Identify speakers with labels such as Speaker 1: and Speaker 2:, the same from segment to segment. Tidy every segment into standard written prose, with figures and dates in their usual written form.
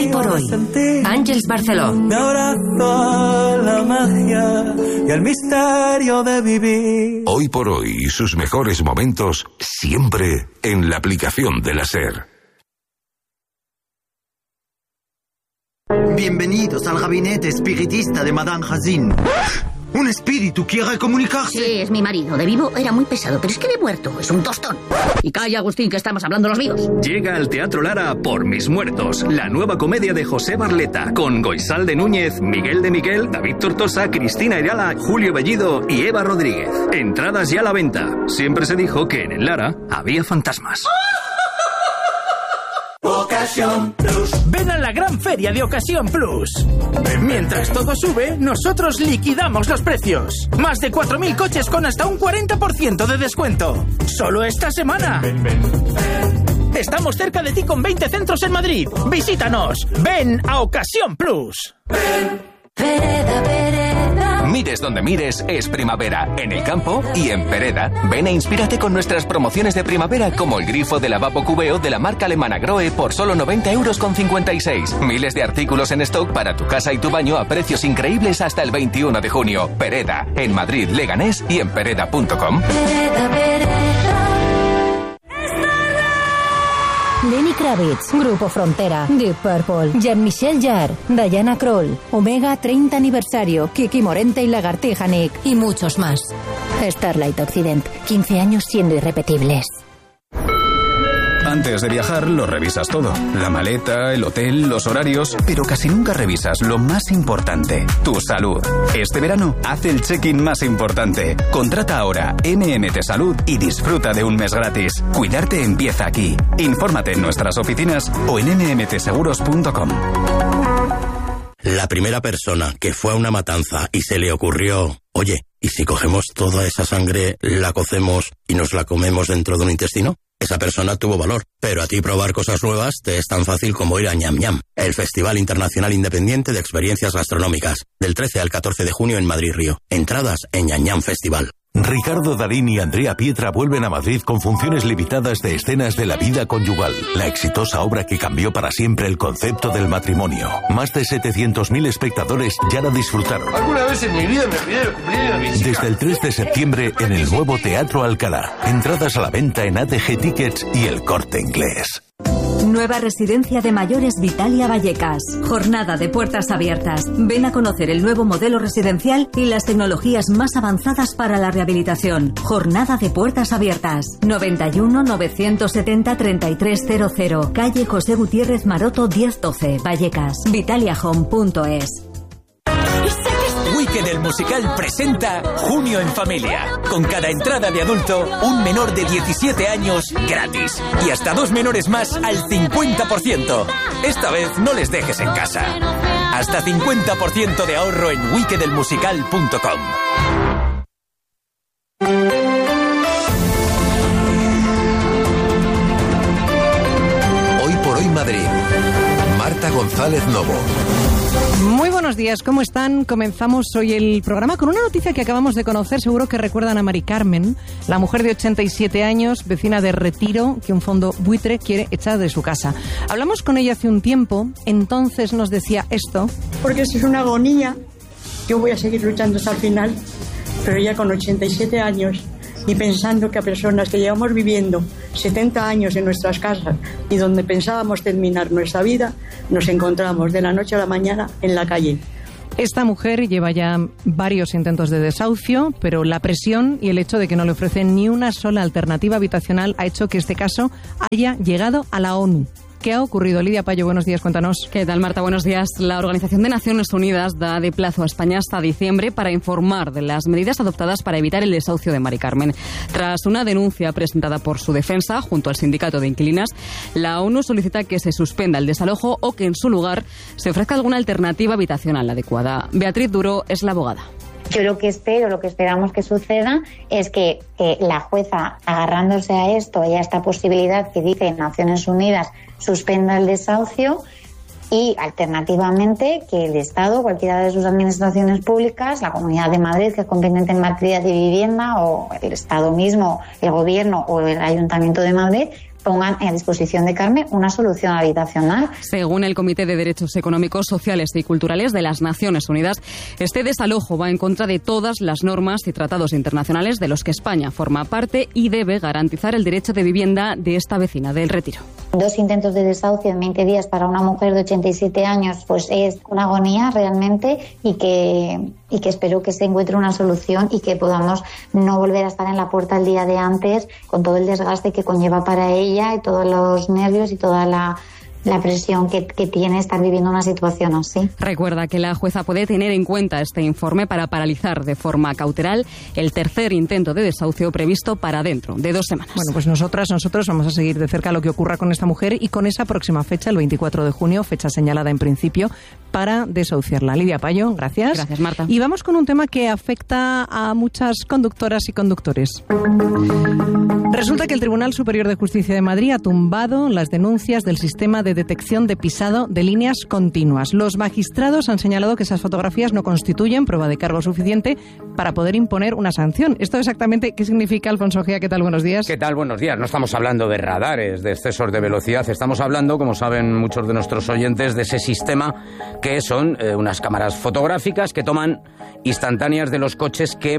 Speaker 1: Hoy por hoy, Àngels Barceló.
Speaker 2: Me abrazo a la magia y al misterio de vivir.
Speaker 3: Hoy por hoy, sus mejores momentos siempre en la aplicación de la SER.
Speaker 4: Bienvenidos al gabinete espiritista de Madame Hazin. ¿Un espíritu quiere comunicarse?
Speaker 5: Sí, es mi marido. De vivo era muy pesado, pero es que de muerto es un tostón. Y calla, Agustín, que estamos hablando los vivos.
Speaker 6: Llega al Teatro Lara Por mis muertos, la nueva comedia de José Barleta, con Goisal de Núñez, Miguel de Miguel, David Tortosa, Cristina Ayala, Julio Bellido y Eva Rodríguez. Entradas ya a la venta. Siempre se dijo que en el Lara había fantasmas.
Speaker 2: Ocasión Plus.
Speaker 7: Ven a la gran feria de Ocasión Plus. Mientras todo sube, nosotros liquidamos los precios. Más de 4.000 coches con hasta un 40% de descuento. Solo esta semana. Estamos cerca de ti con 20 centros en Madrid. Visítanos. Ven a Ocasión Plus.
Speaker 8: Pereda, Pereda. Mires donde mires, es primavera, en el campo y en Pereda. Ven e inspírate con nuestras promociones de primavera, como el grifo de lavabo cubeo de la marca alemana Grohe por solo 90,56 €. Miles de artículos en stock para tu casa y tu baño a precios increíbles hasta el 21 de junio. Pereda, en Madrid, Leganés y en pereda.com.
Speaker 9: Pereda, Pereda. Lenny Kravitz, Grupo Frontera, Deep Purple, Jean-Michel Jarre, Diana Krall, Omega 30 aniversario, Kiki Morente y Lagartija Nick y muchos más. Starlight Occident, 15 años siendo irrepetibles.
Speaker 10: Antes de viajar lo revisas todo. La maleta, el hotel, los horarios, pero casi nunca revisas lo más importante, tu salud. Este verano, haz el check-in más importante. Contrata ahora MMT Salud y disfruta de un mes gratis. Cuidarte empieza aquí. Infórmate en nuestras oficinas o en mmtseguros.com.
Speaker 11: La primera persona que fue a una matanza y se le ocurrió, oye, ¿y si cogemos toda esa sangre, la cocemos y nos la comemos dentro de un intestino? Esa persona tuvo valor, pero a ti probar cosas nuevas te es tan fácil como ir a Ñam Ñam, el Festival Internacional Independiente de Experiencias Gastronómicas, del 13 al 14 de junio en Madrid Río. Entradas en Ñam Ñam Festival.
Speaker 12: Ricardo Darín y Andrea Pietra vuelven a Madrid con funciones limitadas de escenas de la vida conyugal, la exitosa obra que cambió para siempre el concepto del matrimonio. Más de 700.000 espectadores ya la disfrutaron.
Speaker 13: Alguna vez en mi vida me pidieron cumplir la visita.
Speaker 12: Desde el 3 de septiembre en el nuevo Teatro Alcalá. Entradas a la venta en ATG Tickets y El Corte Inglés.
Speaker 14: Nueva residencia de mayores Vitalia Vallecas. Jornada de puertas abiertas. Ven a conocer el nuevo modelo residencial y las tecnologías más avanzadas para la rehabilitación. Jornada de puertas abiertas. 91 970 3300. Calle José Gutiérrez Maroto 1012, Vallecas. vitaliahome.es.
Speaker 7: Wicked el musical presenta Junio en Familia. Con cada entrada de adulto, un menor de 17 años gratis. Y hasta 2 menores más al 50%. Esta vez no les dejes en casa. Hasta 50% de ahorro en wickedelmusical.com.
Speaker 3: Hoy por hoy Madrid. Marta González Novo.
Speaker 15: Muy buenos días, ¿cómo están? Comenzamos hoy el programa con una noticia que acabamos de conocer. Seguro que recuerdan a Mari Carmen, la mujer de 87 años, vecina de Retiro, que un fondo buitre quiere echar de su casa. Hablamos con ella hace un tiempo, entonces nos decía esto.
Speaker 16: Porque esto es una agonía. Yo voy a seguir luchando hasta el final, pero ya con 87 años y pensando que a personas que llevamos viviendo 70 años en nuestras casas y donde pensábamos terminar nuestra vida, nos encontramos de la noche a la mañana en la calle.
Speaker 15: Esta mujer lleva ya varios intentos de desahucio, pero la presión y el hecho de que no le ofrecen ni una sola alternativa habitacional ha hecho que este caso haya llegado a la ONU. ¿Qué ha ocurrido? Lidia Payo, buenos días, cuéntanos.
Speaker 17: ¿Qué tal, Marta? Buenos días. La Organización de Naciones Unidas da de plazo a España hasta diciembre para informar de las medidas adoptadas para evitar el desahucio de Mari Carmen. Tras una denuncia presentada por su defensa junto al sindicato de inquilinas, la ONU solicita que se suspenda el desalojo o que en su lugar se ofrezca alguna alternativa habitacional adecuada. Beatriz Duro es la abogada.
Speaker 18: Yo lo que esperamos que suceda es que la jueza, agarrándose a esto y a esta posibilidad que dice Naciones Unidas, suspenda el desahucio y, alternativamente, que el Estado, cualquiera de sus administraciones públicas, la Comunidad de Madrid, que es competente en materia de vivienda, o el Estado mismo, el Gobierno o el Ayuntamiento de Madrid, pongan a disposición de Carmen una solución habitacional.
Speaker 17: Según el Comité de Derechos Económicos, Sociales y Culturales de las Naciones Unidas, este desalojo va en contra de todas las normas y tratados internacionales de los que España forma parte y debe garantizar el derecho de vivienda de esta vecina del Retiro.
Speaker 18: 2 intentos de desahucio en 20 días para una mujer de 87 años, pues es una agonía realmente, y que espero que se encuentre una solución y que podamos no volver a estar en la puerta el día de antes con todo el desgaste que conlleva para ella y todos los nervios y toda la presión que tiene estar viviendo una situación así.
Speaker 17: Recuerda que la jueza puede tener en cuenta este informe para paralizar de forma cautelar el tercer intento de desahucio previsto para dentro de 2 semanas.
Speaker 15: Bueno, pues nosotros vamos a seguir de cerca lo que ocurra con esta mujer y con esa próxima fecha, el 24 de junio, fecha señalada en principio para desahuciarla. Lidia Payo, gracias.
Speaker 17: Gracias, Marta.
Speaker 15: Y vamos con un tema que afecta a muchas conductoras y conductores. Resulta que el Tribunal Superior de Justicia de Madrid ha tumbado las denuncias del sistema de detección de pisado de líneas continuas. Los magistrados han señalado que esas fotografías no constituyen prueba de cargo suficiente para poder imponer una sanción. ¿Esto exactamente qué significa, Alfonso Gea? ¿Qué tal? Buenos días.
Speaker 19: ¿Qué tal? Buenos días. No estamos hablando de radares, de excesos de velocidad. Estamos hablando, como saben muchos de nuestros oyentes, de ese sistema que son unas cámaras fotográficas que toman instantáneas de los coches que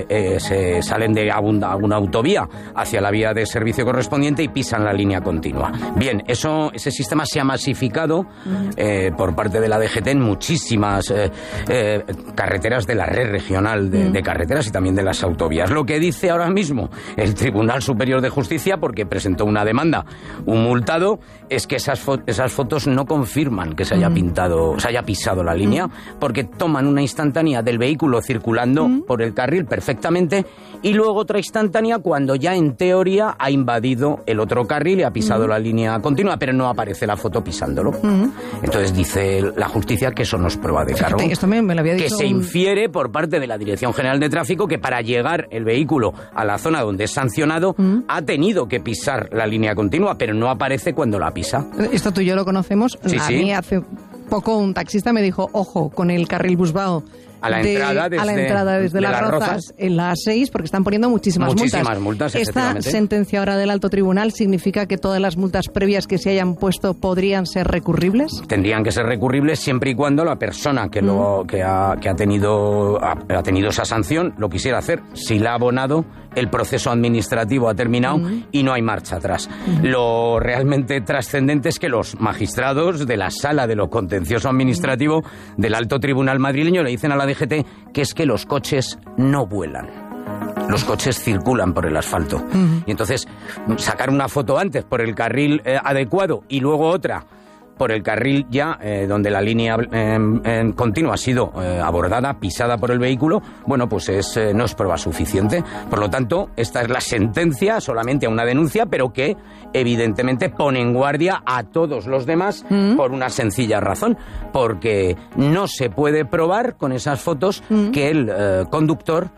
Speaker 19: se salen de alguna autovía hacia la vía de servicio correspondiente y pisan la línea continua. Bien, ese sistema se ha masificado por parte de la DGT en muchísimas carreteras de la red regional de carreteras y también de las autovías. Lo que dice ahora mismo el Tribunal Superior de Justicia, porque presentó una demanda, un multado, es que esas fotos no confirman que se haya pisado la línea, porque toman una instantánea del vehículo circulando por el carril perfectamente y luego otra instantánea cuando ya en teoría ha invadido el otro carril y ha pisado la línea continua, pero no aparece la foto pisándolo. Entonces dice la justicia que eso no es prueba de cargo.
Speaker 15: Esto me lo había dicho
Speaker 19: que se infiere por parte de la Dirección General de Tráfico que para llegar el vehículo a la zona donde es sancionado ha tenido que pisar la línea continua, pero no aparece cuando la pisa.
Speaker 15: Esto tú y yo lo conocemos.
Speaker 19: Sí,
Speaker 15: mí hace poco un taxista me dijo, ojo, con el carril Busbao
Speaker 19: a la entrada
Speaker 15: desde Las Rozas en la A6, porque están poniendo muchísimas multas. Esta sentencia ahora del Alto Tribunal significa que todas las multas previas que se hayan puesto podrían ser recurribles.
Speaker 19: Tendrían que ser recurribles siempre y cuando la persona que ha tenido esa sanción lo quisiera hacer. Si la ha abonado, el proceso administrativo ha terminado y no hay marcha atrás. Lo realmente trascendente es que los magistrados de la Sala de lo Contencioso Administrativo del Alto Tribunal madrileño le dicen a la DGT que es que los coches no vuelan. Los coches circulan por el asfalto. Y entonces, sacar una foto antes por el carril adecuado y luego otra por el carril ya donde la línea continua ha sido abordada, pisada por el vehículo, bueno, pues no es prueba suficiente. Por lo tanto, esta es la sentencia solamente a una denuncia, pero que evidentemente pone en guardia a todos los demás por una sencilla razón, porque no se puede probar con esas fotos que el conductor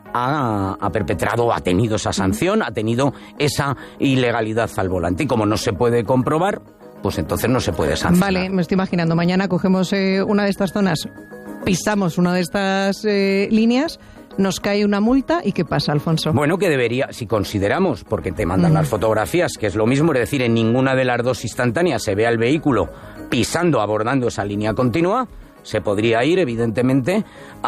Speaker 19: ha perpetrado, ha tenido esa sanción, ha tenido esa ilegalidad al volante. Y como no se puede comprobar, pues entonces no se puede sancionar.
Speaker 15: Vale, me estoy imaginando, mañana cogemos una de estas zonas, pisamos una de estas líneas, nos cae una multa y ¿qué pasa, Alfonso?
Speaker 19: Bueno, que debería, si consideramos, porque te mandan las fotografías, que es lo mismo, es decir, en ninguna de las dos instantáneas se ve al vehículo pisando, abordando esa línea continua, se podría ir, evidentemente,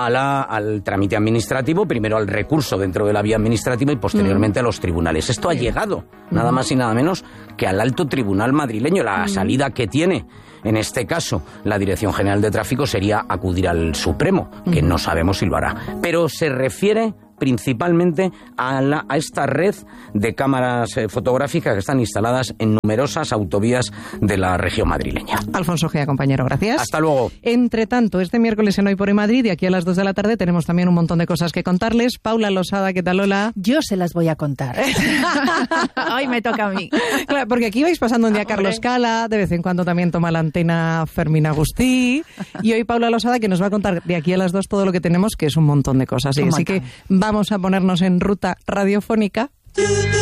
Speaker 19: al trámite administrativo, primero al recurso dentro de la vía administrativa y posteriormente a los tribunales. Esto ha llegado, nada más y nada menos, que al Alto Tribunal madrileño. La salida que tiene, en este caso, la Dirección General de Tráfico sería acudir al Supremo, que no sabemos si lo hará. Pero se refiere principalmente a esta red de cámaras fotográficas que están instaladas en numerosas autovías de la región madrileña.
Speaker 15: Alfonso Gea, compañero, gracias.
Speaker 19: Hasta luego.
Speaker 15: Entre tanto, este miércoles en Hoy por Hoy Madrid, y aquí a las 2 de la tarde, tenemos también un montón de cosas que contarles. Paula Losada, ¿qué tal, Lola?
Speaker 20: Yo se las voy a contar. Hoy me toca a mí.
Speaker 15: Claro, porque aquí vais pasando un día Carlos Cala, de vez en cuando también toma la antena Fermín Agustí, y hoy Paula Losada, que nos va a contar de aquí a las 2 todo lo que tenemos, que es un montón de cosas. Así que vamos a ponernos en ruta radiofónica.